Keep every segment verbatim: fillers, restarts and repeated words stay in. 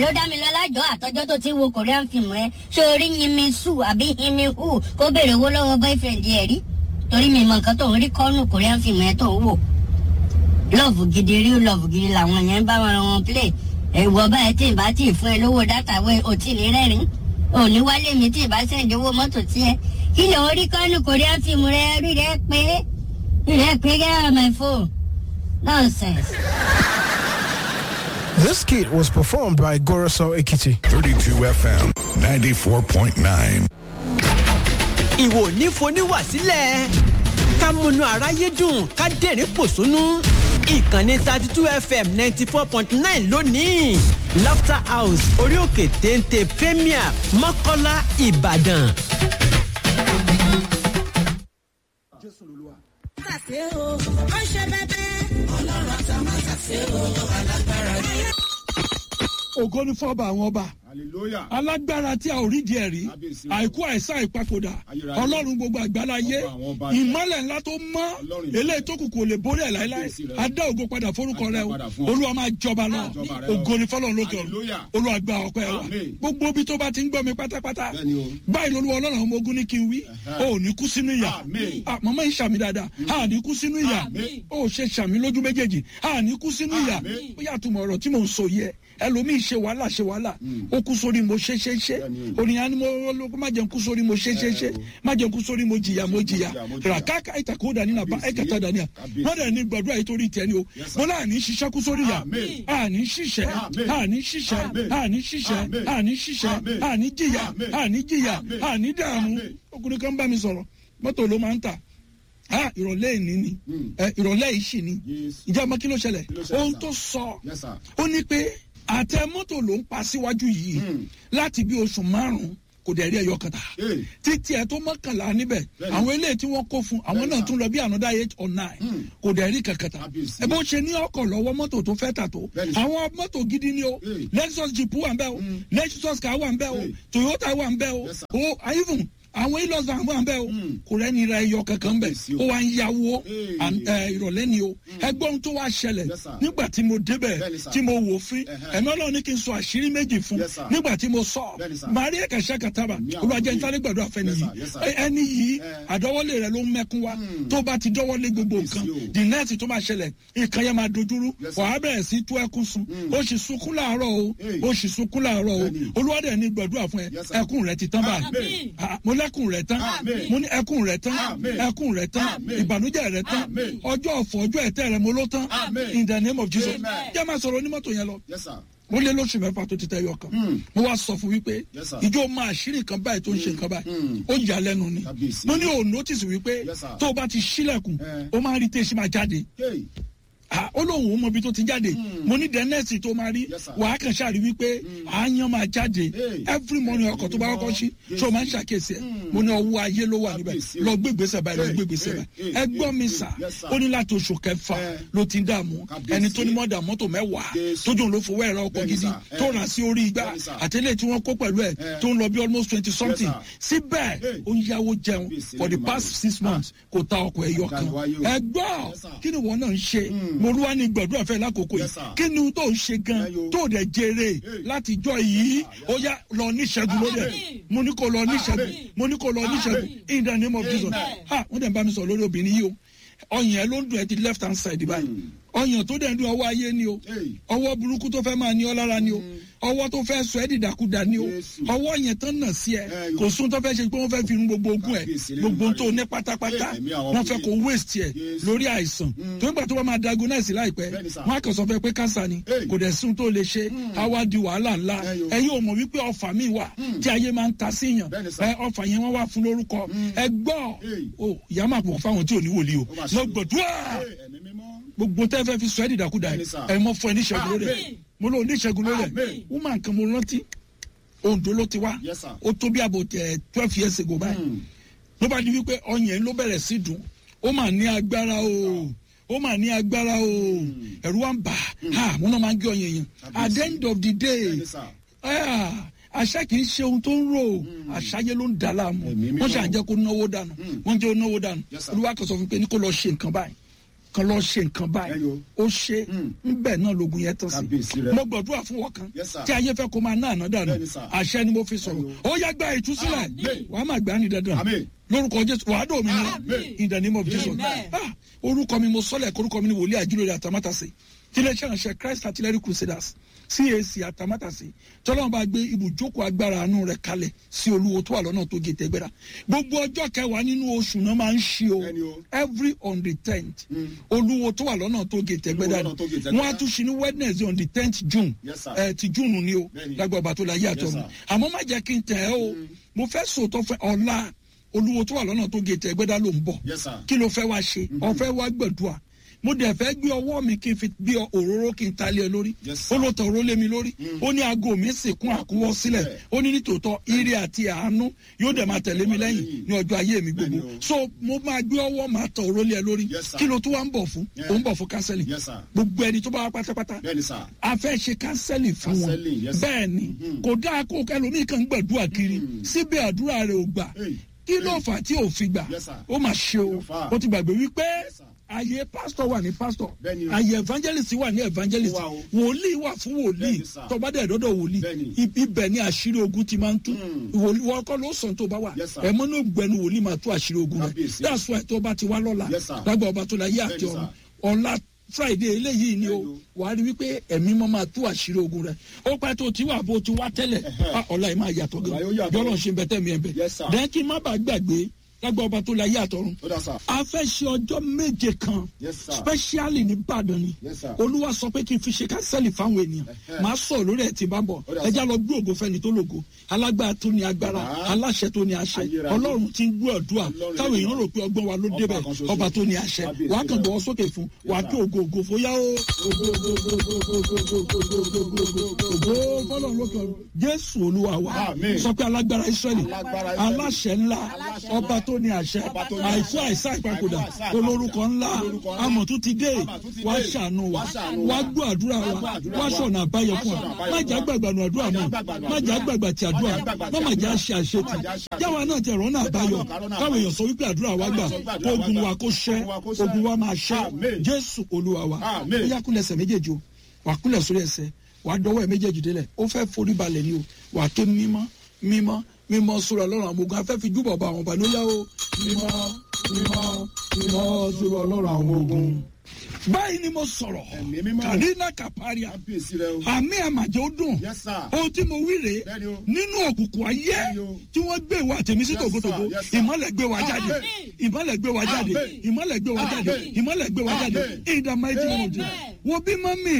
ló dá mi lọ́lá jọ àtọ́jọ́ tó ti wo Korean film rẹ ṣé orí yin mi sù àbí yin mi hù kó béèrè owó lọ́wọ́ boyfriend ẹ̀ rí torí mi mọ nǹkan tó ń rí kọ́nù Korean film ẹ̀ tó ń wò love gidi real love gidi làwọn yẹn ń bá wọn wọn play ẹ̀wọ̀ báyìí tí ì bá tì fún ẹ lówó dátà wẹ̀ ò tí ì ní rẹ́rìn ò ní wálé mi tí ì bá sẹ́ǹdì owó mọ́tò tiẹ̀ kí lè orí kọ́nù Korean film rẹ rí rẹ pé rí rẹ pé get on my phone nonsense. This kit was performed by Goroso Ekiti. thirty-two F M ninety-four point nine. Ìwò ní foníwà sílẹ̀ ká múnú aráyé dùn ká dẹ̀rín pòṣónú ìkànnì thirty-two F M ninety-four point nine lónìí Laughter House orí òkè téńté Premier Mọ́kọ́lá Ìbàdàn. Jésù lolúwa. Sàṣe o, ó ṣe bẹ́bẹ́. Ọlọ́run àtàmátàsé o, alágbára ni. Ògo ni fọ́ba àwọn ọba. Hallelujah. Alágbára tí a ò rí di ẹ̀rí. Àìkú àìsàn ìpapòdà. Ọlọ́run gbogbo àgbáláyé. Ìmọ́lẹ̀ ńlá tó mọ́. Eléyìí tó kù kò lè borí ẹ̀ láéláé. A dá ògo padà forúkọ rẹ o. Olúwa máa jọba lọ. Ògo ni fọ́lọ́run lókè ọ̀run. Olúwa gba ọpẹ́ wa. Gbogbo ibi tó bá ti ń gbọ́ mi pátápátá. Báyìí lolúwa Ọlọ́run àwọn ọmọ ogun ní kí n wí. O ò ní kú sínú ìyà. Màmá yìí ṣàmì dáadáa. A ní kú sínú ìyà. O ò ṣe ṣàmì lójú méjèèjì. A ní kú sínú ìyà. Ó yàtọ̀ mọ̀ ọ̀rọ̀ tí mò ń sọ yẹ. Ẹlòmíì ṣe wàhálà ṣe wàhálà. Ó kú sórí mo ṣe ṣe ṣe ònìyàn ni mo lóko má jẹun kú sórí mo ṣe ṣe ṣe má jẹun kú sórí mo jìyà mo jìyà ràkàkà ìtàkùn dání nàbà ẹ̀kẹta dání à wọ́n dẹ̀ ní gbàdúrà yìí torí tiẹ̀ ni o mo náà ní ṣiṣẹ́ kú sórí yà àní ṣiṣẹ́ àní ṣiṣẹ́ àní ṣiṣẹ́ àní ṣiṣẹ́ àní jìyà àní jìyà àní dààmú ọkùnrin kan bá mi sọ̀rọ̀ mọ́tò ló máa ń tà ah ìrọ̀lẹ́ ìní ni ìrọ̀lẹ́ ìṣì ni ìjà ọmọ kí ló ṣẹlẹ̀ ohun tó sọ ó ní pé àtẹ mọ́tò ló ń pa síwájú yìí láti bí oṣù márùn-ún kò dẹ̀ rí ẹyọ kẹta títí ẹ tó mọ́kànlá níbẹ̀ àwọn eléyìí tí wọ́n kó fún àwọn náà tún lọ bí another eight or nine kò dẹ̀ rí kẹkẹta ẹ bó ṣe ní ọkọ̀ lọ́wọ́ mọ́tò tó fẹ́ tà tó àwọn mọ́tò gidi ni o Lexus Jeep wà ń bẹ̀ o Lexus car wà ń bẹ̀ o Toyota wà ń bẹ̀ o o even àwọn ilos van wà ń bẹ̀ o kò rẹ́ni ra ẹyọ kankan bẹ̀ ó wá ń yáwó ìrọ̀lẹ́ ni o ẹgbọ́n tó wá ṣẹlẹ̀ nígbà tí mo débẹ̀ tí mo wò fún ẹ̀mí Ọlọ́run ní kí n sọ àṣírí méjì fún nígbà tí mo sọ maria kẹsà kàtàbà olùwàjẹ nítorí gbàdúrà fẹ́ni yìí ẹni yìí àdọ́wọ́lé rẹ̀ ló ń mẹ́kún wa tó bá ti dọ́wọ́lé gbogbo nǹkan the next tó máa ṣẹlẹ̀ nǹkan yẹn máa dojúrú wàá bẹ̀rẹ̀ sí tú ẹkún sun ó sì sunkún láàárọ̀ o ó sì sunkún láàárọ̀ o olùwàdẹ ní gbàdúrà fún ẹ ẹkún rẹ ti tán báyìí mo lẹ́kùn rẹ̀ tán mo ní ẹkún rẹ̀ tán ẹkún rẹ̀ tán ìbànújẹ́ rẹ̀ tán ọjọ́ ọ̀fọ̀ ọjọ́ ẹ̀tẹ́ rẹ̀ mo ló tán in the name of Jesus jẹ́ máa sọ̀rọ̀ onímọ́tò yẹn lọ ó lé lóṣù mẹ́fà tó ti tẹ́ yọ kan mo wá sọ fún wípé ìjọ máa ṣírí nǹkan báyìí tó ń ṣe nǹkan báyìí ó yà lẹ́nu ni mo ní ò notice wípé tó o bá ti ṣílẹ̀kùn ó máa rí tẹ̀sí máa jáde ó lóun ò mọ ibi tó ti jáde mo ní dẹ́nẹ́sì tó máa rí wàá kàn ṣáà rí wípé àáyán máa jáde every morning ọkọ̀ tó bá kọ́kọ́ ṣí tó máa ń ṣàkíyèsí ẹ̀ mo ní ọwọ́ ayé ló wà níbẹ̀ lọ gbégbèsè báyìí lọ gbégbèsè báyìí ẹ gbọ́ mi sà ó ní láti oṣù kẹfà ló ti ń dààmú ẹni tó ní mọ́dà mọ́tò mẹ́wàá tó dùn ló fowó ẹ̀rọ ọkọ̀ gidi tó rà sí orí igbá àtẹlẹ́ tí wọ́n kó pẹ̀lú ẹ̀ tó ń lọ bí almost twenty something síbẹ̀ ó ń yáwó jẹun for the past six months kò ta ọkọ̀ ẹ̀yọ kan ẹ gbọ́ kí ni wọ́n náà ń ṣe mo rú wá ní gbàdúrà fẹ́ lákòókò yìí kí ni tó ń ṣe gan tó dẹ̀ jèrè láti jọ yìí ó yá lọ níṣẹ́gun lórí ẹ̀ mo ní kó lọ níṣẹ́gun mo ní kó lọ níṣẹ́gun in the name of Jesus ha wọ́n dẹ̀ ń bá mi sọ lórí obìnrin yìí o ọyàn ẹ ló ń dùn ẹ ti left hand side báyìí ọyàn tó dẹ̀ ń dùn ọwọ́ ayé ni o ọwọ́ burúkú tó fẹ́ máa ní ọ lára ni o ọwọ́ tó fẹ́ sọ ẹ́ dìdàkudà ni o ọwọ́ yẹn tán nà sí ẹ kò sún tó fẹ́ ṣe pé wọ́n fẹ́ fi irun gbogbo ogun ẹ gbogbo tó ní pátápátá wọ́n fẹ́ kó waste ẹ lórí àìsàn tó ń gbà tó bá máa diagnose láìpẹ́ wọ́n á kàn sọ fẹ́ pé cancer ni kò dẹ̀ sún tó lè ṣe á wá di wàhálà ńlá ẹ̀yin ò mọ̀ wípé ọfà mi wà tí ayé máa ń ta síyàn ọfà yẹn wọ́n wá fún lórúkọ ẹ gbọ́ o ìyá máa pò fáwọn tí ò ní wòlíì o lọ gbọ̀dúrà gbogbo tẹ́ fẹ́ fi sọ ẹ́ dìdàkudà ẹ̀ mọ́ fún ẹ ní ìṣẹ́gun lórí ẹ̀ mo lóun ní ìṣẹ́gun lórí ẹ̀ woman kan mo rántí Oǹdó ló ti wá ó tó bí about twelve years ago báyìí ló bá di wípé ọyàn ló bẹ̀rẹ̀ sí dùn ó mà ní agbára o ó mà ní agbára o ẹ̀rù wa ń bà á mo náà máa ń gé ọyàn yẹn at the end of the day àṣà kì í ṣe ohun tó ń rò àṣàyẹ ló ń dà láàmú wọ́n ṣàǹjẹ́ kó náwó dànù wọ́n jẹ́ náwó dànù olúwa kan sọ fún mi pé ní kó lọ ṣe nǹkan báyìí kan lọ ṣe nǹkan báyìí ó ṣe nbẹ náà lógun yẹn tán sí mo gbàdúrà fún wọn kan tí ayé fẹ́ kó máa ná àná dànù àṣẹ ni mo fi sọ̀rọ̀ ó yá gba ìtúsílẹ̀ wàá máa gbà á ní dandan lórúkọ jésù wàá dò mí ní in the name of jesus ah orúkọ mi mo sọlẹ̀ orúkọ mi ni wòlíì àjílórí àtàmátàsé tiléeṣẹ́ ìránṣẹ́ christ artillery crusaders cac àtàmátàsé tọ́lọ́mù bá gbé ibùjókòó agbára àánú rẹ̀ kalẹ̀ sí olúwo tó wà lọ́nà tó gé tẹ́gbẹ́ra gbogbo ọjọ́ kẹwàá nínú oṣù náà máa ń ṣe o every on the tenth olúwo tó wà lọ́nà tó gé tẹ́gbẹ́ra ni wọ́n á tún ṣe ní wednesday on the tenth june ẹ̀ ti june ni o lágbàá ọba tó la yé àtọ́nu àmọ́ má jẹ́ kí n tẹ̀ ẹ́ o mo fẹ́ sòótọ́ fẹ́ ọ̀la olúwo tó wà lọ́nà tó gé tẹ́gbẹ́ra ló ń bọ̀ kí ló fẹ́ wá ṣe ó fẹ́ wá gbẹ̀dúà mo dẹ̀ fẹ́ gbé ọwọ́ mi kí n fi bí òróró kí n talé ẹ lórí ó ló tọ̀ òró lé mi lórí ó ní aago mi sì kún àkúwọ́ sílẹ̀ ó ní nítòótọ́ ire àti àánú yóò dẹ̀ máa tẹ̀lé mi lẹ́yìn ní ọjọ́ ayé mi gbogbo so mo máa gbé ọwọ́ máa tọ̀ òró lé ẹ lórí kí ló tó wá ń bọ̀ fún ó ń bọ̀ fún kánsẹ́lì gbogbo ẹni tó bá wá pátápátá a fẹ́ ṣe kánsẹ́lì fún wọn bẹ́ẹ̀ ni kò dáa kó ẹlòmíì kan gbàdúrà kiri síbẹ̀ àdúrà rẹ̀ ò gbà kí ló fà tí ò fi gbà ó máa ṣe o ó ti gbàgbé wípé àyè pastor wà ní pastor àyè evangelist wà ní evangelist wòlíì wà fún wòlíì tọba dẹ̀ dọ́dọ̀ wòlíì ibẹ̀ ni àṣírí ogun ti máa ń tú wọ́n kọ́ ló sàn tó bá wà ẹ̀mọ́ náà gbẹnu wòlíì máa tú àṣírí ogun rẹ̀ that's why tó bá ti wá lọ́la lágbà ọba tó la yé àti ọ̀run ọ̀la friday eléyìí ni o wà á rí wípé ẹ̀mí mọ́ máa tú àṣírí ogun rẹ̀ ó pẹ́ tó ti wà bó ti wá tẹ́lẹ̀ ọ̀la yìí máa yàtọ̀ gan jọ́lọ́ ṣe bẹ́tẹ̀ mi ẹ̀ bẹ́ẹ̀ dẹ́n kí n má bàa gbàgbé lágbà ọba tó la yé àtọ̀run a fẹ́ ṣe ọjọ́ méje kan specially ní Ìbàdàn ni olúwa sọ pé kí n fi ṣe kánsẹ́lì fáwọn ènìyàn máa sọ lórí ẹ̀ tí bá bọ̀ ẹja lọ gbé ògo fẹ́ni tó lògo alágbára tó ní agbára aláṣẹ tó ní àṣẹ ọlọ́run tí ń gbọ́ àdúrà táwọn èèyàn rò pé ọgbọ́n wa ló débẹ̀ ọba tó ní àṣẹ wà á kàn gbọ́ sókè fún wà á kí ògo ògo fóyá o ògo fọlọ́run lókè ọ̀run Jésù olúwa wa sọ pé alágbára Ísírẹ́lì aláṣẹ ńlá ọba tó ní àṣẹ àìsí àìsá ìpapòdà olórúkọ ńlá amọ̀tún ti dé wá ṣàánú wa wá gbọ́ àdúrà wa wá ṣọ̀nà àbáyọ fún wa má jà gbàgbà nù àdúrà mọ́ má jà gbàgbà tí àdúrà má má jà ṣe àṣetì jáwa náà tẹ̀ rọ́nà àbáyọ káwọn èèyàn sọ wípé àdúrà wa gbà kó ogun wa kó ṣẹ́ ogun wa máa ṣẹ́ Jésù olúwa wa ó yá kúnlẹ̀ ẹsẹ̀ méjèèjì o wà kúnlẹ̀ sórí ẹsẹ̀ wà dọwọ́ ẹ̀ méjèèjì délẹ̀ ó fẹ́ forí balẹ̀ ni o wà ké mímọ́ mímọ́ mímọ́ sọ̀rọ̀ ọlọ́run àwọn ogun afẹ́ fi júbọ̀ bá àwọn ọba ní ó yá o mímọ́ mímọ́ mímọ́ sọ̀rọ̀ ọlọ́run àwọn ogun. báyìí ni mo sọ̀rọ̀ kàdínà kàpáríà àmì àmàjẹ́ ó dùn ohun tí mo wí rèé nínú òkùnkùn ayé tí wọ́n gbé wa tèmi sí tògótògó ìmọ́lẹ̀ gbé wa jáde ìmọ́lẹ̀ gbé wa jáde ìmọ́lẹ̀ gbé wa jáde ìmọ́lẹ̀ gbé wa jáde ìdààmú ẹ̀jẹ̀ wọn jẹ́ wo bí mọ́mì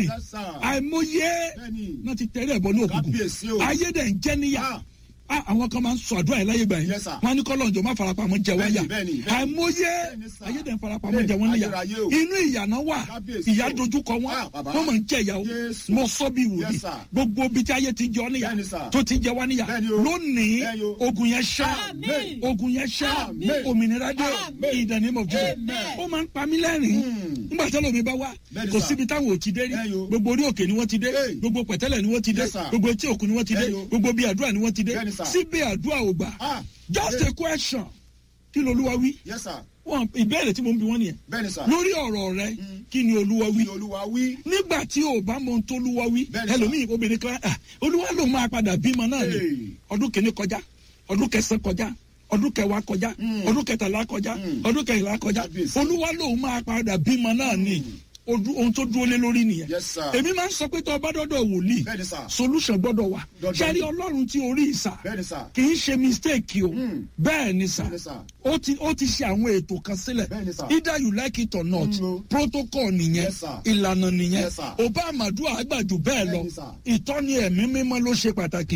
àìmọye náà ti tẹ̀lé ẹ̀bọ ní òkùnkùn ayé dẹ̀ ń jẹ́ níyà àwọn kan máa ń sọ àdúrà yẹn láyé gbà yẹn wọn ní kọlọ́njọ má farapamọ́ jẹ wọ́n yà àìmọye ayédè farapamọ́ jẹ wọ́n níyà inú ìyànà wà ìyà dojúkọ wọn wọn máa ń jẹ ìyà o mo sọ bí wòlíì gbogbo bí tí ayé ti jẹ ọ́ níyà tó ti jẹ wá níyà lónìí ogun yẹn ṣá ogun yẹn ṣá òmìnira dé in the name of Jesus ó máa ń pa mí lẹ́rìn nígbà tí ẹlòmíì bá wà kò síbi táwọn ò ti dé rí gbogbo orí òkè ni wọ́n ti dé gbogbo pẹ̀tẹ́lẹ̀ ni wọ́n ti dé gbogbo etí òkun ni wọ́n ti dé gbogbo bí àdúrà ni wọ́n ti dé síbẹ̀ àdúrà ò gbà just a question kí ni olúwa wí wọn ìbéèrè tí mo ń bi wọn nìyẹn lórí ọ̀rọ̀ rẹ kí ni olúwa wí nígbà tí o bá mọ ohun tó olúwa wí ẹlòmíì obìnrin kan olúwa ló máa padà bímọ náà ni ọdún kìíní kọjá ọdún kẹsàn kọjá ọdún kẹwàá kọjá ọdún kẹtàlá kọjá ọdún kẹyìnlá kọjá olúwa ló máa padà bímọ náà ni ohun tó dúró lé lórí nìyẹn èmi máa ń sọ pé tó o bá dọ́dọ̀ wòlíì solution gbọ́dọ̀ wà ṣẹ́rí ọlọ́run tí orí ìsà kì í ṣe mistake o bẹ́ẹ̀ ni sà ó ti ó ti ṣe àwọn ètò kan sílẹ̀ either you like it or not protocol nìyẹn ìlànà nìyẹn ọba àmàdù àgbàjù bẹ́ẹ̀ lọ ìtọ́ni ẹ̀mí mímọ́ ló ṣe pàtàkì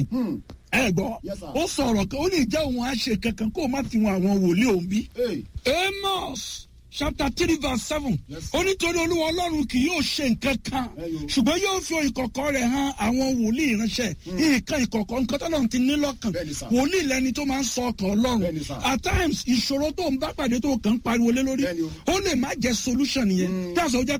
ẹ gbọ́ ó sọ̀rọ̀ kan ó lè jẹ́ òun àṣẹ kankan kó o má fi wọn àwọn wòlíì òun bí Amos chapter three verse seven ó nítorí olúwa ọlọ́run kì yóò ṣe nǹkan kan ṣùgbọ́n yóò fi ìkọ̀kọ̀ rẹ̀ hàn àwọn wòlíì ìránṣẹ́ nǹkan ìkọ̀kọ̀ nǹkan tó lọ́run ti ní lọ́kàn wòlíì lẹni tó máa ń sọ ọkàn ọlọ́run at times ìṣòro tó ń bá pàdé tó kàn ń pariwo lé lórí ó lè má jẹ́ solution yẹn tí a sọ jẹ́ pé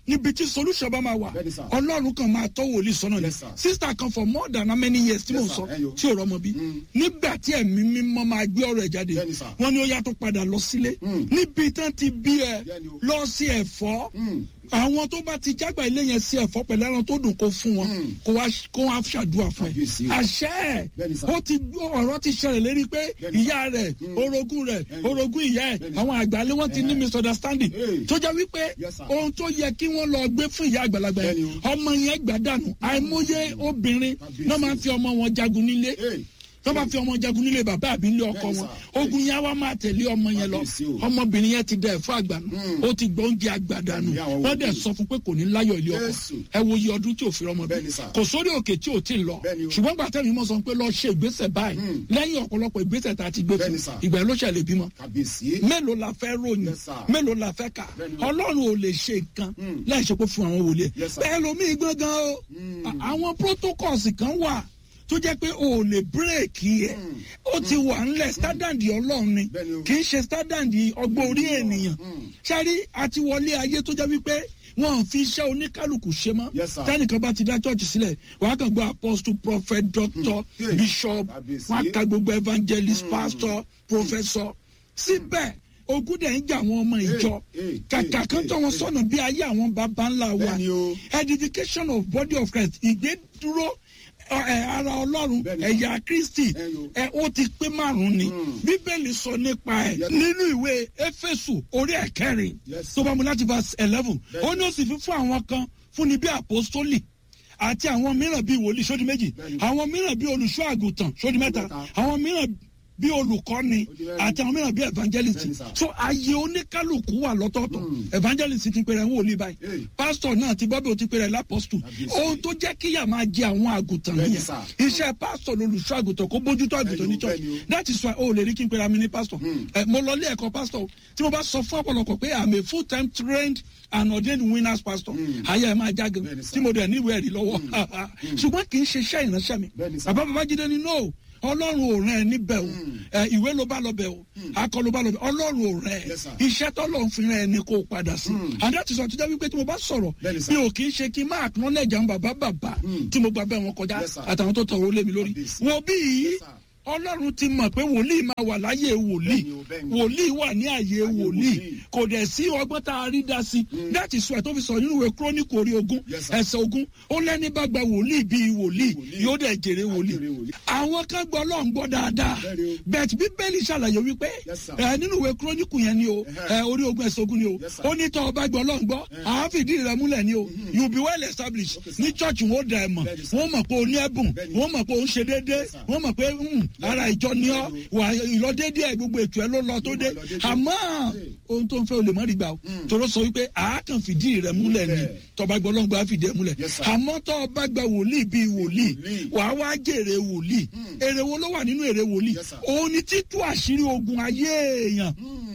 níbi tí solution bá máa wà Bẹ́ẹ̀ni sà. ọlọ́run kan máa tọ́ wòlíì sọ́nà ni Yes, sir. sister kan for more than how many years tí mo Yes, sọ sir. Ẹyọ. tí ò rọmọ bí nígbà tí ẹ̀mí mímọ́ máa gbé ọ̀rọ̀ ẹ̀ jáde Bẹ́ẹ̀ni sà. wọ́n ní ó yá tó padà lọ sílé níbi tán ti bí ẹ Bẹ́ẹ̀ni o. lọ sí ẹ̀fọ́ Mm. àwọn tó bá ti jágbá ilé yẹn sí ẹ̀fọ́ pẹ̀lú ẹran tó dùn kó fún wọn kó wá kó wá ṣàdúrà fún ẹ Kábíyèsí o. àṣẹ Bẹ́ẹ̀ni sà. ó ti ọ̀rọ̀ ti ṣẹlẹ̀ lérí pé Bẹ́ẹ̀ni sà. ìyá rẹ̀ orogún rẹ̀ Bẹ́ẹ̀ni. orogún ìyá ẹ̀ Bẹ́ẹ̀ni sà. àwọn àgbàlẹ̀ wọn ti ní Eh. misunderstanding Hey. tó jẹ́ wípé Yes, sir. ohun tó yẹ kí wọ́n lọ gbé fún ìyá àgbàlagbà yẹn Bẹ́ẹ̀ni o. ọmọ yẹn gbà dànù àìmọye obìnrin Kábíyèsí. náà máa ń fi ọmọ wọn jagun nílé Hey. tó bá fi ọmọ jagun nílé bàbá àbí nílé ọkọ Bẹ́ẹ̀ni wọn sà. ogun yẹn wá máa tẹ̀lé ọmọ yẹn lọ Kábíyèsí o. ọmọbìnrin yẹn ti da ẹ̀fọ́ àgbànú Mm. ó ti gbọ́ oúnjẹ àgbàdànù Ìyá àwọn wọ́n dẹ̀ wòlíì. sọ fún pé kò ní láyọ̀ ilé ọkọ Jésù. ẹ wo iye ọdún tí ò fi ọmọ bí Bẹ́ẹ̀ni sà. kò sórí òkè tí ò tí ì lọ Bẹ́ẹ̀ni o. ṣùgbọ́n gbàtẹ́ mi mọ̀ sọ pé lọ ṣe ìgbésẹ̀ báyìí Mm. lẹ́yìn ọ̀pọ̀lọpọ̀ ìgbésẹ̀ tá a ti gbé fún Bẹ́ẹ̀ni sà. ìgbà ló ṣẹlẹ̀ bímọ Kábíyèsí. mélòó la fẹ́ ròyìn Yes, sir. mélòó la fẹ́ kà Bẹ́ẹ̀ni o. ọlọ́run ò lè ṣe nǹkan Mm. láì ṣe pé fún àwọn wòlíẹ̀ Yes, sir. bẹ́ẹ̀ lomi gbọ́ngàn o À- àwọn protocols kan wà tó jẹ́ pé o ò lè bírèkì ẹ̀ ó ti wà ńlẹ̀ standard ọlọ́run ni Bẹ́ẹ̀ni o. kì í ṣe standard ọgbọ́n orí ènìyàn ṣáàrí àti wọlé ayé tó jẹ́ wípé wọn ò fi iṣẹ́ oníkálukú ṣe mọ́ Yes, sir. tẹ́nìkan bá ti dá church sílẹ̀ wàá kàn gbọ́ apostle prophet doctor Hmm. bishop Kábíyèsí. wàá ka gbogbo evangelist pastor professor síbẹ̀ ogun dẹ̀ ń jà àwọn ọmọ ìjọ hey, kàkà hey, kan tó wọn hey. sọnà bí ayé àwọn baba ńlá wa Bẹ́ẹ̀ni o. edification of body of Christ ìgbédúró ẹ, ẹ, ara ọlọ́run Bẹ́ẹ̀ni. ẹ̀yà kristi Ẹyọ. ẹ ó ti pé márùn ni Mm. bíbélì sọ nípa ẹ Yes. nínú ìwé éfésù orí ẹ̀kẹrin Yes. tó bá mu láti verse eleven Bẹ́ẹ̀ni. ó ní ó sì fi fún àwọn kan fúnni bí àpòstólì àti àwọn mìíràn bíi wòlíì sódì méjì Bẹ́ẹ̀ni. àwọn mìíràn bíi olùṣọ́ àgùntàn sódì mẹ́ta mẹ́ta. àwọn mìíràn bí olùkọ́ni Ó di mẹ́rin. àti àwọn mìíràn bí evangelist Bẹ́ẹ̀ni sà. so ayé oníkálukú wà lọ́tọ̀ọ̀tọ̀ Mm. evangelist ti pèrè ń wòlíì báyìí Hey. pastor náà ti bọ́bí o ti pèrè lápọ́stù Kábíyèsí. ohun tó jẹ́ kíyà máa jẹ àwọn àgùntàn Bẹ́ẹ̀ni nìyẹn sà. iṣẹ́ pastor lolùṣọ́ àgùntàn kó bójútó àgùntàn Bẹ́ẹ̀ni ní o, church bẹ́ẹ̀ni o. that is why o lè rí kí n pèrè àmì ní pastor Mm. ẹ mo lọ ilé ẹ̀kọ́ pastor tí mo bá sọ fún ọ̀pọ̀lọpọ̀ pé i'm a full time trained and ordained winners pastor Mm. ayé ẹ máa jágan Bẹ́ẹ̀ni sà. tí mo dẹ̀ níwèé ẹ̀rí lọ́wọ́ ṣùgbọ́n kì í ṣe iṣẹ́ ìránṣẹ́ mi Bẹ́ẹ̀ni sà. bàbá babájídé ni no ọlọ́run ò rán ẹ níbẹ̀ o ẹ, ìwé ló bá lọ bẹ̀ o akọ ló bá lọ bẹ̀ ọlọ́run ò rán ẹ Yes, sir. iṣẹ́ tọ́lọ́run fi rán ẹ ní kó o padà sí and that is why tó jẹ́ wípé tí mo bá sọ̀rọ̀ Bẹ́ẹ̀ni sà. mi ò kì í ṣe kí n máa acknowledge àwọn bàbá bàbá Mm. tí mo gba bẹ́ẹ̀ wọn kọjá Yes, sir. àtàwọn tó tọrọ lé mi lórí Kábíyèsí. wo bí yìí Yes, sir. ọlọ́run ti mọ̀ pé wòlíì máa wà láyé wòlíì Bẹ́ẹ̀ni o, bẹ́ẹ̀ni. wòlíì wà ní àyè wòlíì wòlíì. kò dẹ̀ sí ọgbọ́n tá a rí dá sí that is why tó fi sọ nínú ìwé kúrónìkì orí ogún Yes, sir. ẹsẹ̀ ogún ó lẹ́ni bá gba wòlíì bíi wòlíì Wòlíì. yóò dẹ̀ jèrè wòlíì jèrè wòlíì. àwọn kan gbọ́ ọlọ́run gbọ́ dáadáa Bẹ́ẹ̀ni o. bẹ́ẹ̀ bíbélì ṣàlàyé wípé Yes, sir. ẹ, nínú ìwé kúrónìkì yẹn ni o ẹ, orí ogún ẹsẹ̀ ogún ni o Yes, sir. ó ní tọ́ ọba gbọ́ ọlọ́run gbọ́ àá fìdí rẹ̀ múlẹ̀ ni o you be well established Okay, sir. ní church wọn ó dà ẹ̀ mọ̀ Bẹ́ẹ̀ni, sir. wọ́n mọ̀ pé o ní ẹ̀bùn Bẹ́ẹ̀ni. wọ́n mọ̀ pé o ń ṣe déédéé Yes, sir. wọ́n mọ̀ pé mm, ara ìjọ ni ọ́ Bẹ́ẹ̀ni wà ìlọdédé ẹ gbogbo ètò ẹ ló lọ tó dé Ló lọ dédé. àmọ́ ohun tó ń fẹ́ o lè mọ́ rí gbà o tòró sọ wípé àákàn fìdí rẹ̀ múlẹ̀ ni Múlẹ̀. tọba gbọ́ lọ́ngbà fìdí ẹ̀ múlẹ̀ Yes, sir. àmọ́ tọ́ ọba gba wòlíì bíi wòlíì Wòlíì. wàá wá jèrè wòlíì èrè wo ló wà nínú èrè wòlíì Yes, sir. òun ni títú àṣírí ogun ayé èèyàn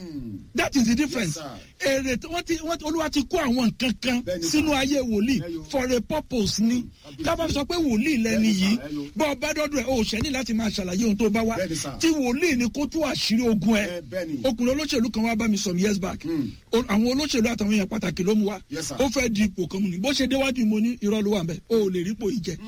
that is the difference Yes, èrè tí wọ́n ti wọ́n ti olúwa ti kó àwọn nǹkan kan Bẹ́ẹ̀ni, sínú sir. ayé wòlíì Ẹyọ. for a purpose ni Kábíyèsí. kábàá sọ pé wòlíì lẹ́ni Bẹ́ẹ̀ni, sir. yìí Ẹyọ. bọ́ ọba dọ́dọ̀ ẹ̀ o ṣẹ́ ní láti máa ṣàlàyé ohun tó bá wá Bẹ́ẹ̀ni, sir. tí wòlíì ni kó tú àṣírí ogun ẹ Eh, bẹ́ẹ̀ni. ọkùnrin olóṣèlú kan wá bá mi some years back Mm. O- àwọn olóṣèlú àtàwọn èèyàn pàtàkì ló mú wa Yes, sir. ó fẹ́ di ipò kan mu ni bó ṣe déwájú mo ní irọ́ ló wà mẹ́ o ò lè rí ipò yìí jẹ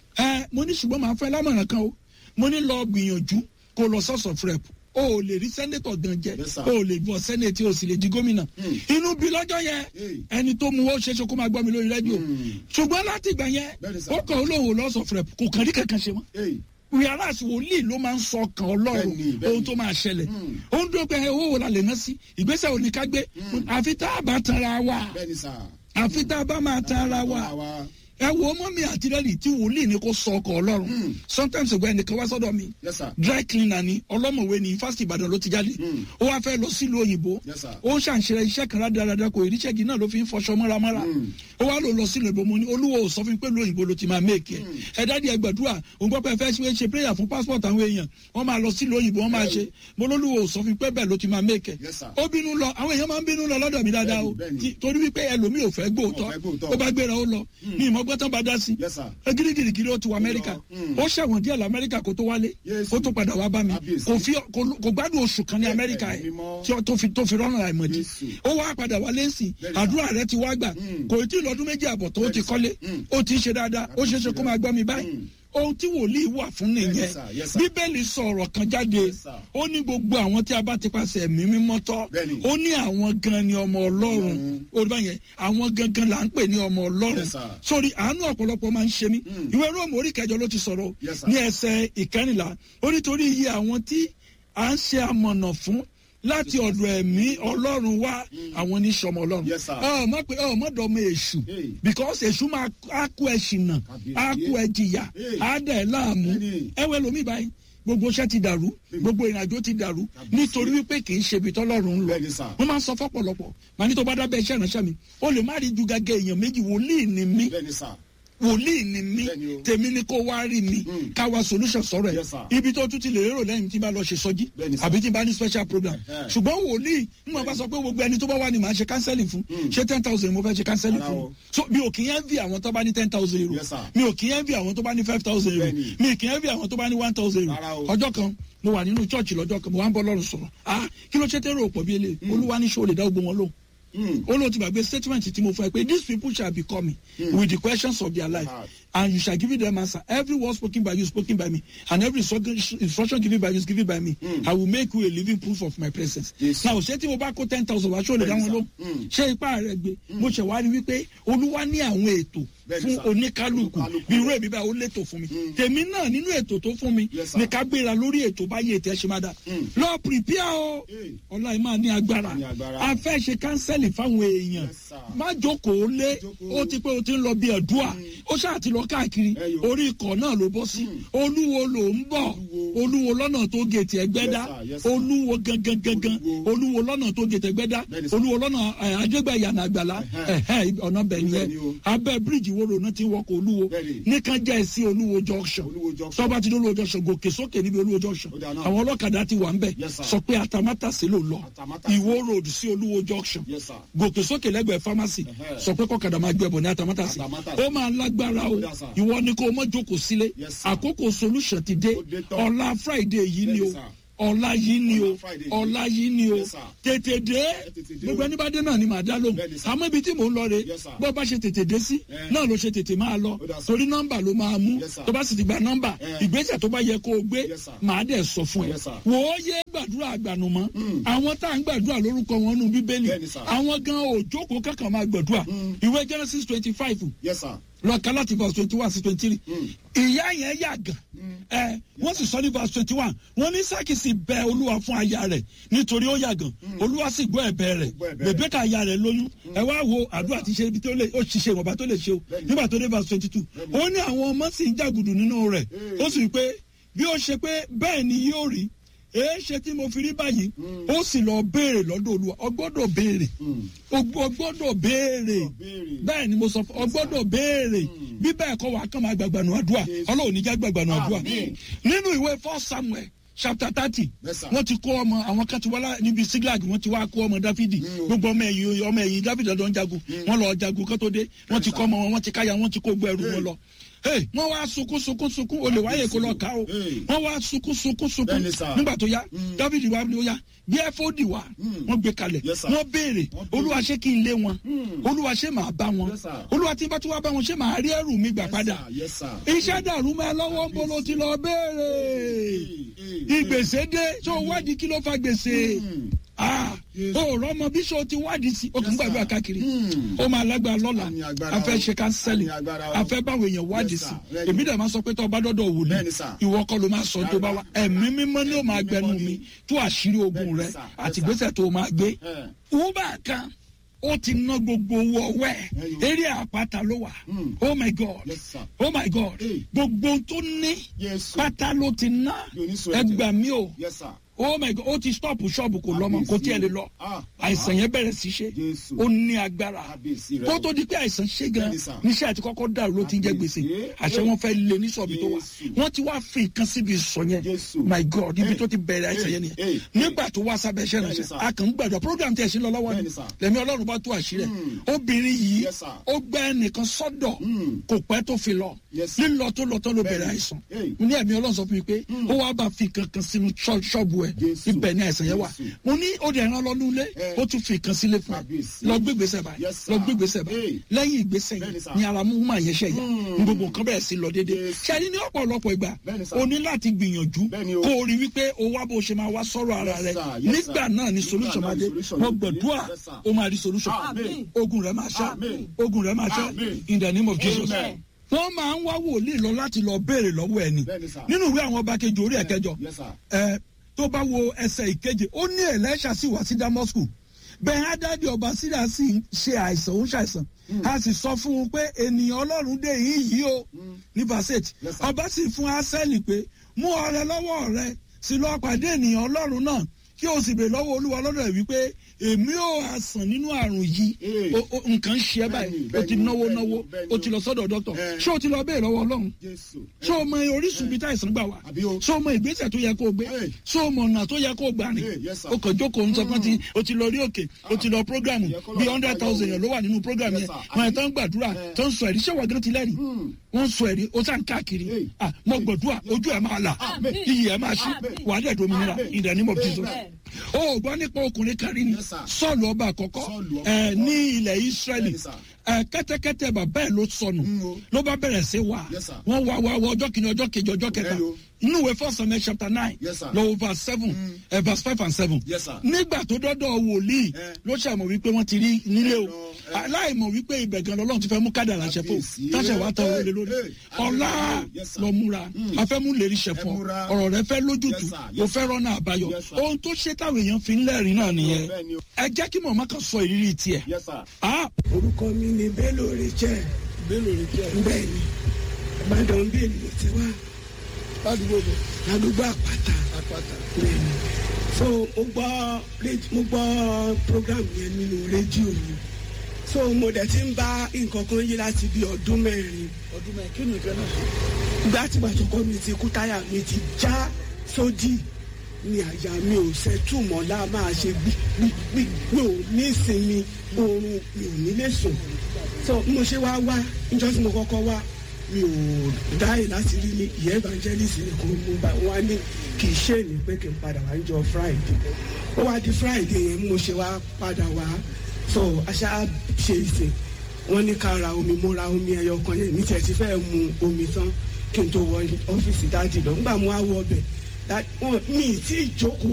ẹ mo ní ṣùgbọ́n màá fẹ́ lámọ̀ràn kan o mo ní lọ gbìyànjú kó lọ source of rep o ò lè rí sẹ́nétọ̀ gan jẹ Yes, sir. o ò lè bọ̀ sẹ́nétì o sì lè di gómìnà inú bí lọ́jọ́ yẹn Hey. ẹni tó mu ó ṣeéṣe kó máa gbọ́ mi lórí rédíò ṣùgbọ́n láti ìgbà yẹn Bẹ́ẹ̀ni, sir. ó kàn ó lóun ò lọ source of rep kò kàn rí kankan ṣe mọ́ wíyáràsì wòlíì ló máa ń sọ ọkàn ọlọ́run Bẹ́ẹ̀ni, bẹ́ẹ̀ni. ohun tó máa ṣẹlẹ̀ ó ń dúró pé owó wo la lè ná sí ìgbésẹ̀ òní ká gbé àfi tá a bá tanra wa bẹ́ẹ̀ni sà. àfi tá a bá máa tanra wa ẹ wo ọmọ mi àti rẹ́ẹ̀lì tí wòlíì ni kò sọ ọkọ̀ ọlọ́run sometimes ẹgbẹ́ ẹnìkan wá sọ́dọ̀ mi Yes, sir. dry cleaner ni ọlọ́mọ̀wé ni fásitì ìbàdàn ló ti jáde ó wá fẹ́ lọ sílùú òyìnbó Yes, sir. ó ń ṣàǹṣe iṣẹ́ kan rádaràda kò ìríṣẹ́ gidi náà ló fi ń fọṣọ mọ́ramọ́ra ó wá lò lọ sílùú òyìnbó mo ní olúwo ò sọ fún mi pé lóyìnbó ló ti máa méèkì ẹ ẹ dáàdi ẹ gbàdúrà òun gbọ́ pé ẹ fẹ́ ṣe ṣe prayer fún passport àwọn èèyàn wọ́n máa lọ sílùú òyìnbó wọ́n máa ṣe mo lólúwo ò sọ fún mi pé bẹ́ẹ̀ ló ti máa méèkì Yes, sir. ó bínú lọ àwọn èèyàn máa ń bínú lọ lọ́dọ̀ mi dáadáa o Bẹ́ẹ̀ni, bẹ́ẹ̀ni. Tí- torí wípé ẹlòmíì ò fẹ́ gbóòótọ́ Wọn ò fẹ́ gbóòótọ́. ó bá gbéra ó lọ ní ìmọ̀ ọgbọ́n tán bá dá sí Yes, sir. egirigirigiri ó ti wọ amẹ́ríkà ó ṣẹ̀wọ̀n díẹ̀ lamẹ́ríkà kó tó wálé Yes. ó tó padà wá bá mi Kábíyèsí. kò fi kò kò gbádùn oṣù kan ní amẹ́ríkà Ẹ̀mí ẹ̀ mímọ́. tí ó- tó fi tó fi rọ́nà àìmọ̀dí Yes. ó wá padà wálé sí Bẹ́ẹ̀ni, àdúrà rẹ ti wá gbà Mm. kò tí ì lọ́dún méjì àbọ̀ tó ti Bẹ́ẹ̀ni, kọ́lé Mm. ó ti ń ṣe dáadáa ó ṣeé ṣe kó máa gbọ́ mi báyìí Mm. ohun tí wòlíì wà fún nìyẹn Yes, sir. Yes, sir. bíbélì sọ ọ̀rọ̀ kan jáde Yes, sir. ó ní gbogbo àwọn tí a bá ti pàṣẹ ẹ̀mí mímọ́ tọ́ Bẹ́ẹ̀ni. ó ní àwọn gan ni ọmọ ọlọ́run Mm. ó rí báyẹn àwọn gangan là ń pè ní ọmọ ọlọ́run Yes, sir. sórí àánú ọ̀pọ̀lọpọ̀ máa ń ṣe mí Mm. ìwé róòmù orí kẹjọ ló ti sọ̀rọ̀ Yes, sir. ní ẹsẹ̀ ìkẹrìnlá ó nítorí iye àwọn tí à ń ṣe amọ̀nà fún láti ọ̀dọ̀ ẹ̀mí ọlọ́run wá àwọn oníṣọmọ ọlọ́run Yes, sir. ọ mọ̀ pé ọ mọ̀ dọ̀mọ èṣù Hey. because èṣù máa á kó ẹ ṣìnà á kó ẹ jìyà Hey. á dẹ̀ láàmú Hey. ẹ wẹ́ lómi báyìí gbogbo iṣẹ́ ti dàrú gbogbo ìrìnàjò ti dàrú nítorí wípé kì í ṣe ibi tọ́lọ́run ń lọ Bẹ́ẹ̀ni, sir. wọ́n máa ń sọ fọ́pọ̀lọpọ̀ màá ní tó bá dábẹ́ iṣẹ́ ìránṣẹ́ mi ó lè má rí ju gàgẹ́ èèyàn méjì wòlíì ni mí Bẹ́ẹ̀ni, sir. wòlíì ni mí Bẹ́ẹ̀ni o. tèmi ni kó wá rí mi Mm. ká wá solution sọ̀rọ̀ Yes, ẹ̀ sir. ibi tó tún ti lè rérò lẹ́yìn tí n bá lọ ṣe sọ́jí Bẹ́ẹ̀ni, sir. àbí tí n bá ní special program Ẹ̀hẹ́. ṣùgbọ́n wòlíì n mọ̀ bá sọ pé gbogbo ẹni tó bá wà ní màá ṣe counseling fún Mm. ṣé ten thousand mo fẹ́ ṣe counseling Rárá fún o. so mi ò kì í envy àwọn tó bá ní ten thousand euro Yes, sir. mi ò kì í envy àwọn tó bá ní five thousand euro Bẹ́ẹ̀ni. mi kì í envy àwọn tó bá ní one thousand euro Rárá o. ọjọ́ kan mo wà nínú church lọ́jọ́ kan mo wá ń bọ́ lọ́rùn sọ̀rọ̀ ah kí ló ṣe tẹ́rọ òpó bí eléyìí olúwa ní ṣó lè dá gbogbo wọn lóhùn Mm. ó lóun ti gbàgbé statement tí mo fún ẹ pé these people shall be coming Mm. with the questions of their life Right. and you shall give them answer every word spoken by you spoken by me and every instruction instruction given by you is given by me Mm. I will make you a living proof of my presence. Yes. now ṣé tí mo bá kó ten thousand wá ṣé o lè dá wọn lóhùn Mm. ṣé ipá rẹ gbé mo ṣe wá rí wípé olúwa ní àwọn ètò Bẹ́ẹ̀ni, fún sir. oníkálukú Oníkálukú. bí irú èmi bá ó létò fún mi Mm. tèmi náà nínú ètò tó fún mi Yes, sir. ní ká gbéra lórí ètò báyé ètò ẹ ṣe máa dà Mm. lọ prepare o Hey. ọlá ẹ máa ní agbára Ní agbára. a fẹ́ ṣe kánsẹ́lì fáwọn èèyàn Yes, sir. má jókòó lé Jókòó. ó ti pé o ti ń lọ bí ẹ̀dúà ó ṣáà ti lọ káàkiri Ẹyọ. orí ikọ̀ náà ló bọ́ sí olúwo ló ń bọ̀ Olúwo. olúwo lọ́nà tó gètè ẹgbẹ́dá Yes, sir. Yes, sir. olúwo gangan gangan Olúwo. olúwo lọ́nà tó gètè ẹgbẹ́dá Bẹ́ẹ̀ni, sir. olúwo lọ́nà ajégbẹ̀yànà àgbàlá Ẹ̀hẹ́. ẹ̀hẹ́ ọ̀nà bẹ̀ Bẹ́ẹ̀ni yẹn o. abẹ́ bíríìjì wo lòun ti wọkọ̀ olúwo Bẹ́ẹ̀ni. nìkan jẹ́ sí olúwo junction Olúwo junction. tọ́ba ti dé olúwo junction gòkè sókè níbi olúwo junction Ó dáa náà. àwọn ọlọ́kadà ti wà ń bẹ̀ Yes, sir. sọ pé atamátàsí ló lọ Atamátàsí. ìwó road sí olúwo junction Yes, sir. gòkè sókè lẹ́gbẹ̀ẹ́ pharmacy Ẹ̀hẹ́. sọ pé kọkàdà máa gbẹbọ ní atamátàsí Atamátàsí. ó máa lágbára o Yes, sir. ìwọ ni kó o mọ jókòó sílé Yes, sir. àkókò solution ti dé Ó dé tán. ọ̀la friday yìí ni o Yes, sir. ọ̀la yìí ni o Ọ̀la Friday yìí. ọ̀la yìí ni o Yes, sir. tètè dé tètè dé gbogbo o. ẹni bá dé náà ni màá dá lóhùn Bẹ́ẹ̀ni, sir. àmọ́ ibi tí mò ń lọ re Yes, sir. bó bá ṣe tètè dé sí Eh. náà ló ṣe tètè máa lọ Ó dà, sir. torí nọ́mbà ló máa mú Yes, sir. tó bá sì ti gba nọ́mbà Eh. ìgbésẹ̀ tó bá yẹ kó o gbé Yes, sir. màá dẹ̀ sọ fún ẹ Yes, sir. wò ó yé gbàdúrà àgbànúmọ́ Mm. àwọn tá à ń gbàdúrà lórúkọ wọn nù bíbélì Bẹ́ẹ̀ni, sir. àwọn gan òjókòó kankan máa gbàdúrà ìwé genesis twenty five Yes, sir. lọ́ọ̀kan láti verse twenty one sí twenty three Mm. ìyá yẹn yà gàn ẹ wọ́n sì sọ ní verse twenty one wọ́n ní sákì sì bẹ olúwa fún aya rẹ̀ nítorí ó yà gàn olúwa sì gbọ́ ẹ̀bẹ̀ rẹ̀ gbọ́ ẹ̀bẹ̀ rẹ̀. bèbèkà aya rẹ̀ lóyún ẹ wá wo àdúrà tí ṣe ibi tó lè ó ṣiṣẹ́ ìwọ̀nba tó lè ṣe o Bẹ́ẹ̀ni. nígbà tó dé verse twenty two ó ní àwọn ọmọ sì ń jàgùdù nínú rẹ̀ ó sì wí pé bí ó ṣe pé bẹ́ẹ̀ ni yóò rí èé ṣe tí mo fi rí báyìí ó sì lọ béèrè lọ́dọ̀ olúwa ọ gbọ́dọ̀ béèrè o gbọ́dọ̀ béèrè béèrè. bẹ́ẹ̀ ni mo sọ fún ọ gbọ́dọ̀ béèrè bí bẹ́ẹ̀ kọ́ wàá kàn máa gbàgbànú àdúrà ọlọ́run níjà gbàgbànú àdúrà Àmín. nínú ìwé first samuel chapter thirty Yes, sir. wọ́n ti kó ọmọ àwọn kan ti wá lá- níbi siglag wọ́n ti wá kó ọmọ dáfídì gbogbo ọmọ ẹ̀yìn ọmọ ẹ̀yìn dáfídì ọdún jagun wọ́n lọ jagun kó tó dé wọ́n ti kó ọmọ wọn wọ́n ti káyà wọ́n ti kó gbọ́ ẹrù wọn lọ Hey, wọ́n wá sunkún sunkún sunkún olè wáyé kó lọ ká o Hey. wọ́n wá sunkún sunkún sunkún Bẹ́ẹ̀ni, sir. nígbà tó yá dáfídì wá ní ó yá bí ẹfọdì wá wọ́n gbé kalẹ̀ Yes, sir. wọ́n béèrè olúwa ṣé kí n lé wọn olúwa ṣé màá bá wọn Yes, sir. olúwa tí n bá tún wá bá wọn ṣé màá rí ẹrù mi gbà padà Yes, sir. iṣẹ́ dàrú mọ́ ẹ lọ́wọ́ ń bolo ti lọ béèrè ìgbèsè dé tó wádìí kí ló fa gbèsè ah o rọmọ bí so ti wádìí sí o kì í gbàdúrà káàkiri ó máa lágbára lọ́la Àmì agbára a fẹ́ o. ṣe kánsẹ́lì Àmì agbára o. a fẹ́ báwo èèyàn wádìí Yes, sí sir. Bẹ́ẹ̀ni. èmi dẹ̀ máa sọ pé tó o bá dọ́dọ̀ wòlíì Bẹ́ẹ̀ni, sir. ìwọ kọ́ ló máa sọ tó bá wá ẹ̀mí mímọ́ ni ó máa Ẹ̀mí gbẹnu mímọ́ mi ni. tú àṣírí ogun Bẹ́ẹ̀ni, rẹ sir. Yes, àti sir. ìgbésẹ̀ tó o máa gbé Eh. wúbà kan ó ti ná gbogbo owó ọwẹ́ Ẹyọ. eré àpáta ló wà Mm. oh my god Yes, sir. oh my god Hey. gbogbo tó ní Yes, sir. pátá ló ti ná Bí oníṣòwò ẹ̀jẹ̀. ẹgbà mi o Yes, sir. oh my god ó ti stop ṣọ́ọ̀bù kò lọ́mọ kò tiẹ̀ lè lọ àìsàn yẹn bẹ̀rẹ̀ sí ṣe ó ní agbára kó tó di pé àìsàn ṣe gan níṣẹ́ àti kọ́kọ́ dàrú ló ti ń jẹ́ gbèsè àṣẹ wọn fẹ́ lé ní sọ̀bì tó wà wọ́n ti wá fi nǹkan síbi ìsọ̀ yẹn my god ibi tó ti bẹ̀rẹ̀ àìsàn yẹn nìyẹn nígbà tó wá sábẹ́ iṣẹ́ ránṣẹ́ a kàn ń gbàdúrà program tẹ̀ sí lọ lọ́wọ́ ni lẹ́mi ọlọ́run bá tó àṣírí ẹ̀ obìnrin yìí ó gbẹ́ ẹnìkan sọ́dọ̀ kò pẹ́ tó fi lọ lílọ tó lọ tó ló bẹ̀rẹ̀ àìsàn ní ẹ̀mí ọlọ́run sọ fún mi pé ó wá bá fi kankan sínú ṣọ́ọ̀bù ẹ̀ ibẹ̀ ni àìsàn yẹn wà mo ní ó dẹ̀ ràn lọ́nu ilé ó tún fi kan sílé fún ẹ lọ gbé gbèsè báyìí lọ gbé gbèsè báyìí lẹ́yìn ìgbésẹ̀ yìí ni ara mú mà yẹn ṣe yà gbogbo nǹkan bẹ̀rẹ̀ sí lọ déédéé ṣẹ́ni ní ọ̀pọ̀lọpọ̀ ìgbà o ní láti gbìyànjú kó o rí wípé o wá bó o ṣe máa wá sọ̀rọ̀ ara rẹ nígbà náà ni solution máa dé wọ́n gbọ̀dúà o máa rí solution ogun rẹ máa ṣá ogun rẹ máa ṣá in the name of Jesus wọ́n máa ń wá wòlíì lọ láti lọ béèrè lọ́wọ́ ẹni nínú ìwé àwọn ọba kejì orí ẹ̀kẹjọ ẹ tó bá wo ẹsẹ̀ ìkeje ó ní Èlíṣà sì wá sí Dámásìkù bẹ́ẹ̀ Hádádì ọba Síríà sì ń ṣe àìsàn ó ń ṣàìsàn a sì sọ fún un pé ènìyàn Ọlọ́run dé yìí yìí o ní verse eight ọba sì fún Ásẹ́lì pé mú ọrẹ lọ́wọ́ rẹ sì lọ pàdé ènìyàn Ọlọ́run náà kí o sì bèèrè lọ́wọ́ Olúwa lọ́dọ̀ ẹ̀ wípé èmi ò àsàn nínú àrùn yìí nǹkan ń ṣe báyìí o ti náwó náwó o ti lọ sọ́dọ̀ dọ́kítọ̀ ṣé o ti lọ bèèrè lọ́wọ́ Ọlọ́run ṣé o mọ orísun bíi táìsàn gbà wá ṣé o mọ ìgbésẹ̀ tó yẹ kó o gbé ṣé o mọ ọ̀nà tó yẹ kó o gbà rìn o kàn jókòó ń sọ pé o ti lọ rí òkè o ti lọ prógrámù bíi hundred thousand yẹn ló wà nínú prógrámù yẹn wọn ẹ̀ tó ń gbàdúrà tó ń sọ ẹ̀rí ṣé wàá gẹ́gẹ́ ti lẹ́rìí wọ́n sọ ẹ̀rí o sàn káàkiri mo gbàdúrà ojú ẹ̀ máa là iyì ẹ̀ máa ṣí wàá dẹ̀ dominira in the name of Jesus o gbọ́ nípa ọkùnrin kan rí ni Sọ́ọ̀lù ọba àkọ́kọ́ ẹ̀ ní ilẹ̀ Ísírẹ́lì ẹ̀ kẹ́tẹ́kẹ́tẹ́ bàbá ẹ̀ ló sọnù ló bá bẹ̀rẹ̀ sí wà wọ́n wá wá wá ọjọ́ kìíní ọjọ́ kejì ọjọ́ kẹta inú ìwé First Samuel chapter nine lọ́wọ́ verse seven ẹ̀ verse five and seven nígbà tó dọ́dọ̀ wòlíì ló ṣàmọ̀ wípé wọ́n ti rí nílé o aláìmọ̀ wípé ibẹ̀ gan lọ́lọ́run ti fẹ́ mú kádàrá ṣẹ̀fọ́ táṣẹ̀ wá tọ́ wọlé lórí ọ̀la lọ múra afẹ́mú lè rí ṣẹ̀fọ́ ọ̀rọ̀ rẹ fẹ́ lójútùú o fẹ́ rọ́nà àbáyọ ohun tó ṣe táwọn èèyàn fi ń lẹ́rìí náà nìyẹn ẹ jẹ́ kí mọ̀mọ́ kan sọ ìrírí tiẹ̀. orúkọ mi ni Bello Richard Bello Richard bẹ́ẹ̀ ni Ìbàdàn bíi èmi ti wá ládùúgbò ládùúgbò àpáta àpáta bẹ́ẹ̀ ni so mo gbọ́ mo gbọ́ program yẹn nínú rédíò ni so mo dẹ̀ ti ń bá nǹkan kan yí láti bí ọdún mẹ́rin ọdún mẹ́rin kí ni ìfẹ́ náà. ìgbà tí bàtọ́kọ́ mi ti kú táyà mi ti já sódì ní àyà mi ò ṣẹ́tùmọ̀ lá máa ṣe gbígbí mi ò ní ìsinmi oorun mi ò ní lè sùn so mo ṣe wá wá níjọ́ tí mo kọ́kọ́ wá mi ò dáì láti rí ní ìyá evangelist ní kò mú bá wá ní kì í ṣe ní pé kí n padà wá níjọ́ Friday ó wá di Friday yẹn mo ṣe wá padà wá so aṣá ṣe ìsìn wọ́n ní ká ra omi mo ra omi ẹyọ kan yẹn ní tiẹ̀ ti fẹ́ mu omi tán kí n tó wọ ọ́fíìsì dáàdì lọ nígbà mo wá wọ ọbẹ̀ mi ì tí ì jókòó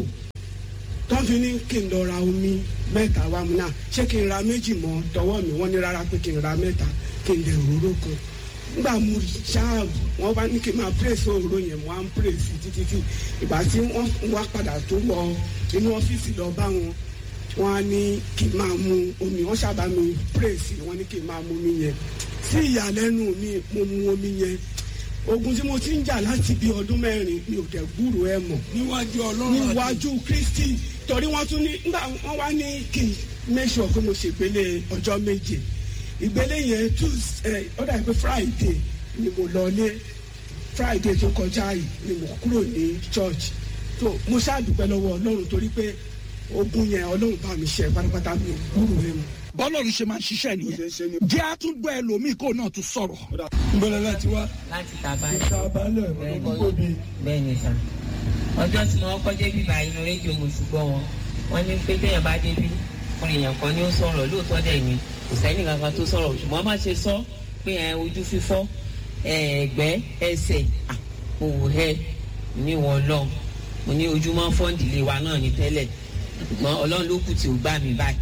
tó fi ní kí n lọ ra omi mẹ́ta wá mu náà ṣé kí n ra méjì mọ́ tọwọ́ mi wọ́n ní rárá pé kí n ra mẹ́ta kí n lè òróró kan nígbà mo ṣáà wọ́n bá ní kí n máa pírèsì òróró yẹn mo á ń pírèsì títí tí ìgbà tí wọ́n wá padà tó wọ inú ọ́fíìsì lọ bá wọn wọ́n á ní kí n máa mu omi wọ́n ṣàbá mi pírèsì wọ́n ní kí n máa mu omi yẹn sí ìyàlẹ́nu mi mo mu omi yẹn ogun tí mo ti ń jà láti bí ọdún mẹ́rin mi ò dẹ̀ gbúrò ẹ mọ̀ níwájú Ọlọ́run níwájú Kristi torí wọ́n tún ní nígbà wọ́n wá ní kí n make sure pé mo ṣègbélé ọjọ́ méje ìgbélé yẹn tuesday ó dà pé Friday ni mo lọ lé Friday tó kọjá yìí ni mo kúrò ní church tó mo ṣàdúpẹ́ lọ́wọ́ Ọlọ́run torí pé ogun yẹn Ọlọ́run bá mi ṣe pátápátá mi ò gbúrò ẹ mọ̀ bọ́lọ́run ṣe máa ń ṣiṣẹ́ nìyẹn jẹ́ àtúgbọ́ ẹlòmíì kó náà tún sọ̀rọ̀. nbọ̀lẹ̀ láti wá. láti tàbálẹ̀ tàbálẹ̀ olùkóbi. bẹ́ẹ̀ ni sà ọjọ́ tí wọ́n kọ́ débi bá inú rédíò mo sì gbọ́ wọn wọ́n ní pé téèyàn bá débi fún èèyàn kan ní ó sọ̀rọ̀ lóòótọ́ dẹ̀ ni kò sẹ́ni kankan tó sọ̀rọ̀ ṣùgbọ́n má ṣe sọ pé ojú fífọ́ ẹ̀gbẹ́ ẹsẹ̀ òwò ẹ̀ ní wọn lọ mo ní ojú máa ń fọ́ ìdílé wa náà ní tẹ́lẹ̀ ṣùgbọ́n Ọlọ́run ló kù tí ò gbà mí báyìí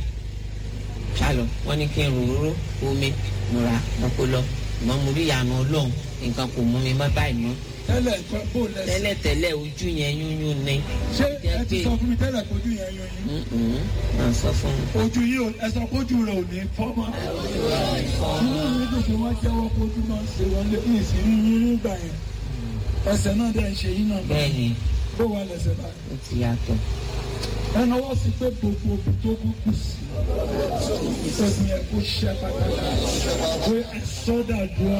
ṣálọ wọn ní kí n ròróró omi múra mọ́kó lọ mọ́ mo rí ìyànà Ọlọ́run nǹkan kò mú mi mọ́ báyìí mọ́. tẹ́lẹ̀ bó lẹ́sìn. tẹ́lẹ̀ tẹ́lẹ̀ ojú yẹn yúnyún ni. ṣé ẹ ti sọ fún mi tẹ́lẹ̀ kó ojú yẹn yúnyún. máa sọ fún mi. ojú yìí ò ẹ sọ pé ojú rẹ ò ní fọ́ mọ́. inú mi dùn pé wọ́n jẹ́wọ́ pé ojú máa ń ṣe wọlé ní ìsìn yúnyún gbà yẹn ẹsẹ̀ náà dẹ̀ ń ṣe yín náà. bẹ́ẹ̀ni bó wà lẹ́sẹ̀ báyìí. ó ti yàtọ̀. ẹnu wọ́n sì pé gbogbo òbí tó kú kù sí ìṣẹ́gun yẹn kó ṣẹ́ pàtàkì pé ẹ̀sọ́dà dùn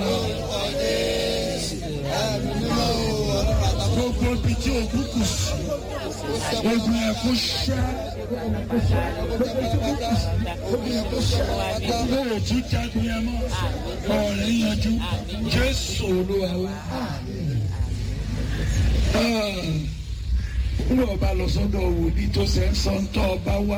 gbogbo òbí tí òkú kù sí ìṣẹ́gun yẹn kó ṣẹ́ gbogbo tí òkú kù sí ìṣẹ́gun yẹn kó ṣẹ́ gbogbo òtún jagun yẹn mọ́ ọ̀rẹ́ yanjú Jésù Olúwa wa. Nínú ọba lọ sọ́dọ̀ wòlíì tó ṣe ń sọ ń tọ́ ọba wá.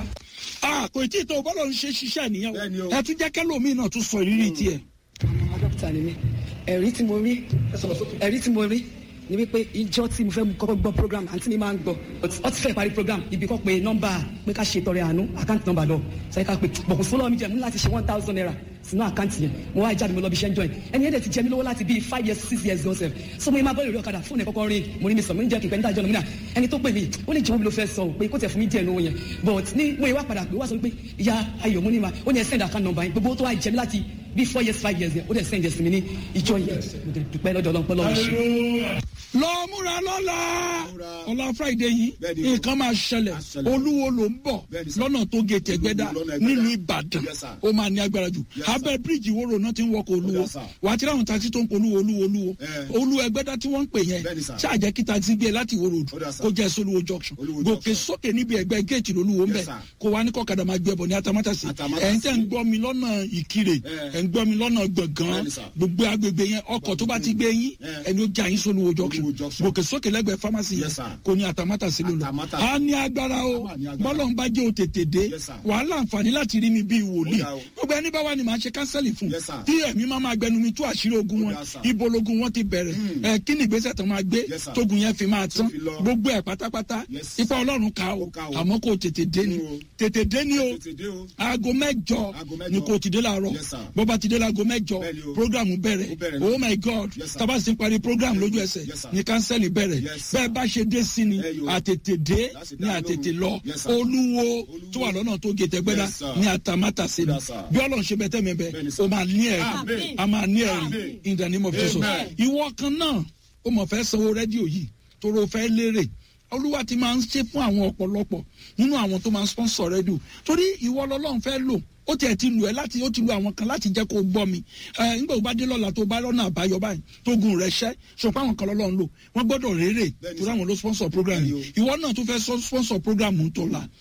Kò tí ì tó bọ́lọ̀ ń ṣe ṣiṣẹ́ nìyẹn o. Ẹ tún jẹ́ kẹ́lòmíì náà tún sọ ìrírí tiẹ̀. Ọmọ dókítà ni mí. Ẹ̀rí tí mo rí ẹ̀rí tí mo rí ni wípé ìjọ tí mo fẹ́ kọ́kọ́ gbọ́ program àǹtí mi máa ń gbọ́. Ó ti fẹ́ parí program ibi kan pé nọ́mbà pé ká ṣe tọrẹ àánú àkáǹtì nọ́mbà lọ. Sọ ká pé bọ̀kù fúnlọ́ mi jẹ́ mú láti ṣe one thousand naira sínú àkáǹtì yẹn. Mo wá jáde mo lọ bí iṣẹ́ ń join. Ẹni ẹ̀dẹ̀ ti jẹ mí lówó láti bíi five years six years gan sef. So mo máa bọ́ ìrírí ọ̀kadà fóònù ẹ̀ kọ́kọ́ rin mo ní mi sọ mo ní jẹ́ kí n pẹ́ níta ìjọ lómìnira. Ẹni tó pè mí ó ní jọ̀wọ́ mi ló fẹ́ sọ pé kó tẹ̀ fún mi díẹ̀ lówó yẹn. But ní mo ìwà padà pé ó wá sọ pé ìyá ayọ̀ mo ní ma ó ní ẹ send account number yẹn gbogbo tó wá jẹ mí láti bíi four years five years yẹn ó dẹ̀ send ẹ̀sìn mi ní ìjọ yẹn. Mo dẹ̀ dúpẹ́ lọ́dọ̀ ọlọ́pẹ́ lọ́wọ́ ṣe. Lọ múra lọ́la ọ̀la Friday yìí nǹkan máa ṣẹlẹ̀ Olúwo ló ń bọ̀ lọ́nà tó gé tẹ̀gbẹ́dá nílùú Ìbàdàn ó máa ní agbára jù abẹ́ bíríìjì ìwòrò náà ti ń wọkọ̀ Olúwo wà á ti ráhùn taxi tó ń pọ̀ Olúwo Olúwo Olúwo Olúwo Ẹgbẹ́dá tí wọ́n ń pè yẹn ṣáàjẹ́ kí taxi gbé láti ìwòrò kó jẹ́ sólúwo junction gòkè sókè níbi ẹgbẹ́ géètì lolúwo ń bẹ̀ kó wá ní kọ́kadà máa gbé bọ̀ ní Atamátàsí ẹ̀ ń tẹ́ ń gbọ́ mi lọ́nà Ìkirè ẹ̀ ń gbọ́ mi lọ́nà Gbọ̀ngàn gbogbo agbègbè yẹn ọkọ̀ tó bá ti gbé yín ẹni ó já yín sólúwo junction gòkè sókè lẹ́gbẹ̀ẹ́ pharmacy yẹn kò ní Atamátàsí ló lọ a ní agbára o bọ́lọ̀ ń bá jẹ́ o tètè dé wàhálà àǹfààní láti rí mi bíi wòlíì gbogbo ẹni bá wà ní màá ṣe kánsẹ́lì fún tí ẹ̀mí máa máa gbẹnu mi tú àṣírí ogun wọn ibo logun wọn ti bẹ̀rẹ̀ ẹ̀ kí ni ìgbésẹ̀ tó máa gbé tógun yẹn fi máa tán gbogbo ẹ̀ pátápátá ipa Ọlọ́run ká o àmọ́ kò tètè dé ni tètè dé ni o aago mẹ́jọ ni kò ti dé láàárọ̀ bó bá ti dé láago mẹ́jọ program bẹ̀rẹ̀ oh my God tábà sí parí program lójú ẹsẹ̀ ni kánsẹ́lì bẹ̀rẹ̀ bẹ́ẹ̀ bá ṣe dé sí ni àtètè dé ni àtètè lọ Olúwo tó wà lọ́nà tó gé tẹ́gbẹ́dá ni Atamátàsí ni bí Ọlọ́run ṣe bẹ tẹ́mi bẹ o máa ní ẹ̀rí a máa ní ẹ̀rí in the name of Jesus ìwọ kan náà o mọ̀ fẹ́ sanwó rédíò yìí tóró fẹ́ lérè Olúwa ti máa ń ṣe fún àwọn ọ̀pọ̀lọpọ̀ nínú àwọn tó máa ń sponsor rédíò torí ìwọ lọ́lọ́run fẹ́ lò ó tiẹ̀ ti lù ẹ́ láti ó ti lu àwọn kan láti jẹ́ kó gbọ́ mi ẹ nígbà tó bá dé lọ́la tó bá lọ́nà àbáyọ báyìí tó gun rẹ̀ ṣẹ́ ṣùgbọ́n àwọn kan lọ́lọ́run lò wọ́n gbọ́dọ̀ rérè torí àwọn ló sponsor program yìí ìwọ náà tó fẹ́ sponsor program ń tó la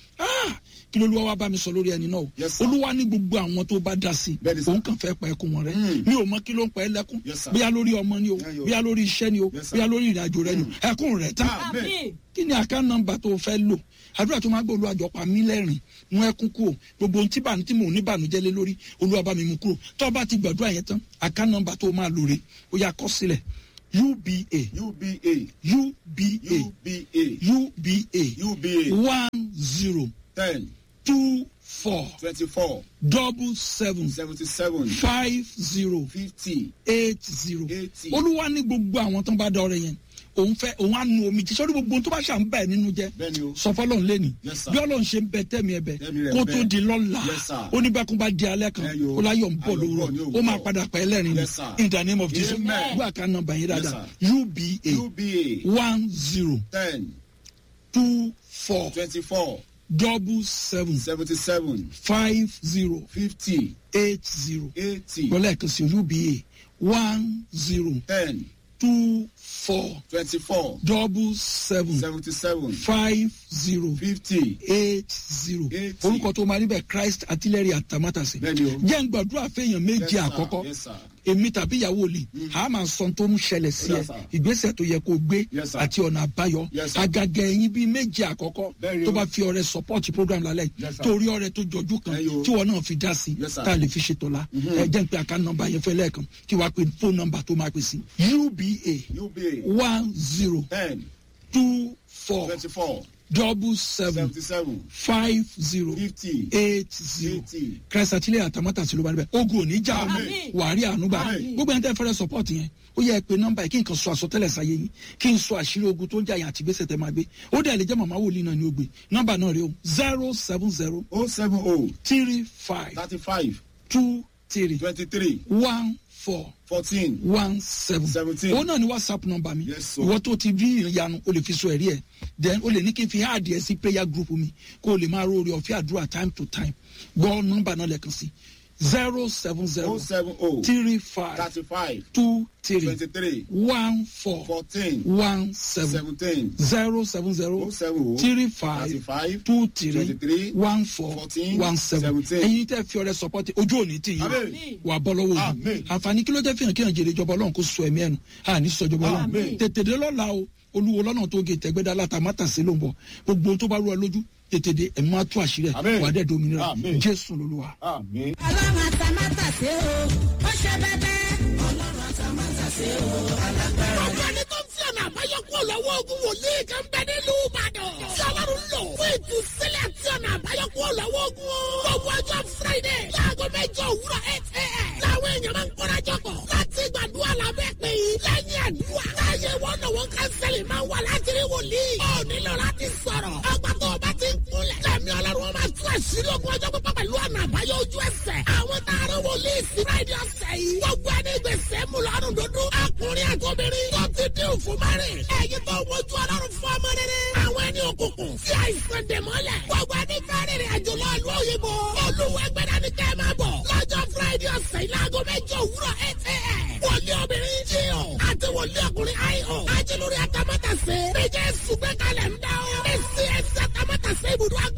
kí ló lúwa wá bá mi sọ lórí ẹni náà o Olúwa ní gbogbo àwọn tó bá dá sí òun kàn fẹ́ pa ẹkún wọn rẹ mi ò mọ kí ló ń pa ẹ lẹ́kún bóyá lórí ọmọ ni o bóyá lórí iṣẹ́ ni o bóyá lórí ìrìnàjò rẹ ni o ẹkún rẹ tán kí ni account number tó fẹ́ lò àdúrà tó máa gbé Olúwa jọ pa mí lẹ́rìn mú ẹkún kúrò gbogbo ohun tí bá tí mò ń ní bànújẹ́ lé lórí Olúwa bá mi mú kúrò tó bá ti gbàdúrà yẹn tán account number tó máa lò rè ó yá kọ sílẹ̀ U B A U B A U B A U B A U B A U B A one zero ten two four twenty-four double seven seventy-seven five zero fifty eight zero eighty. Olúwa ní gbogbo àwọn tó ń bá dọrẹ yẹn òun fẹ́ òun á nu omi jí sọ́dún gbogbo tó bá ṣà ń bẹ̀ nínú jẹ́ sọ fọlọ́run lẹ́nu bí Ọlọ́run ṣe ń bẹ tẹ́mi ẹ bẹ kó tó di lọ́la ó ní bákun bá di alẹ́ kan ó láyọ̀ ń bọ̀ lówùrọ̀ ó máa padà pẹ́ lẹ́rìn ní in the name of Jesus gbọ́ àká nọ́mbà yín dáadáa U B A one zero ten two four twenty-four double seven seventy-seven five zero fifty eight zero eighty lọ́lẹ̀ kan sí U B A one zero ten two four twenty-four double seven seventy-seven five zero fifty eight zero eighty. orúkọ tó máa níbẹ̀ Christ Artillery Atamátàsí jẹ́ ń gbàdúrà fẹ́yàn méje àkọ́kọ́ èmi tàbí ìyàwó lè a máa sọ tó ń ṣẹlẹ̀ sí ẹ ìgbésẹ̀ tó yẹ kó gbé àti ọ̀nà àbáyọ àgàgà ẹ̀yin bíi méje àkọ́kọ́ tó bá fi ọrẹ support program lálẹ́ torí ọrẹ tó jọjú kan tí wọn náà fi dá sí tá a lè fi ṣètò la ẹ jẹ́ ń pe àká nọ́mbà yẹn fẹ́ lẹ́ẹ̀kan kí wàá pe phone number tó máa pè sí U B A one zero ten two four twenty-four double seven seventy-seven five zero fifty eight zero eighty. Christ Artillery Atamátàsí ló bá níbẹ̀ ogun ò ní já wàá rí ànúgbà gbogbo ẹni tẹ́ fẹ́rẹ́ support yẹn ó yẹ pé nọ́mbà yìí kí n kan sọ àsọtẹ́lẹ̀ sáyé yín kí n sọ àṣírí ogun tó ń jà yín àti gbèsè tẹ́ máa gbé ó dẹ̀ lè jẹ́ màmá wòlíì náà ní ó gbé nọ́mbà náà rí o zero seven zero oh seven oh three five thirty-five two three twenty three one four fourteen one seven seventeen. òun náà ni whatsapp number mi Yes, sir. ìwọ tó ti rí ìyanu o lè fi sọ ẹ̀rí ẹ̀ then o lè ní kí n fi hard ẹ̀ sí prayer group mi kó o lè máa ro orí ọ̀fẹ́ àdúrà time to time gbọ́ nọ́mbà náà lẹ́ẹ̀kan sí zero seven zero oh seven oh three five thirty five two three twenty three one four fourteen one seven seventeen zero seven zero oh seven oh three thirty five five two twenty three three one four fourteen one seven seventeen. ẹ̀yin tẹ́ fi ọrẹ support ojú òní tì yín Amen. wà bọ́ lọ́wọ́ ojú Amen. àǹfààní kí ló dé fihàn kí hàn jèrè ìjọba ọlọ́run kó sọ ẹ̀mí ẹnu àní sọ ìjọba ọlọ́run Amen. tètè dé lọ́la o olúwo lọ́nà tó gé tẹ̀gbẹ́dá látàmátà sí ló ń bọ̀ gbogbo ohun tó bá rú ẹ lójú tètè dé ẹ̀mí máa tú àṣírí ẹ̀ Amen. wà á dẹ̀ dominira Amen. jésù lolúwa. Amen. ọlọ́run àtàmátà sí o ó ṣe bẹ́bẹ́. ọlọ́run àtàmátà sí o alágbára. ọjọ́ ní tó ń fi ọ̀nà àbáyọ kúrò lọ́wọ́ ogun wòlíì kan bẹ nílùú ìbàdàn. sọlọ́run lò fún ìtúsílẹ̀ tí ọ̀nà àbáyọ kúrò lọ́wọ́ ogun o. gbogbo ọjọ́ friday láago mẹ́jọ òwúrọ̀ eight a.m. làwọn èèyàn máa ń kórajọ pọ̀ láti gbàdúrà lábẹ́ pé lẹ́yìn àdúrà láàyè wọn náà wọn kánsẹ́lì máa ń wà láti rí wòlíì. ó nílò láti sọ̀rọ̀ ọgbà tó o bá ti ń kúnlẹ̀. lẹ́mí ọlọ́run wọn máa tún àṣírí ogun ọjọ́ pípọ́ pẹ̀lú ọ̀nà àbáyọ ojú ẹsẹ̀. àwọn tààrà wòlíì sí friday ọ̀sẹ̀ yìí. gbogbo ẹni gbèsè mú lọ́rùn dúdú. ọkùnrin àtòbìnrin tó ti dín òfin márìn. ẹ̀yin tó wojú ọlọ́run fún ọmọ rere. àwọn ẹni òkùnkùn fi àìsàn dè mọ́lẹ̀. gbogbo ẹni fẹ́ rìnrìn àjò lọ́ọ̀lù òyìnbó. olúwẹ̀gbẹ̀dá ni kẹ́ ẹ máa bọ̀. lọ́jọ́ friday ọ̀sẹ̀ yìí láago mẹ́jọ òwúrọ̀ eight a.m. wòlíì obìnrin jí o àti wòlíì ọkùnrin io. ajínlórí atamátàsé. méjì sùgbẹ́kalẹ̀ ń dá o. èsì ẹ̀sì atamátàsé ibùdó àgbà.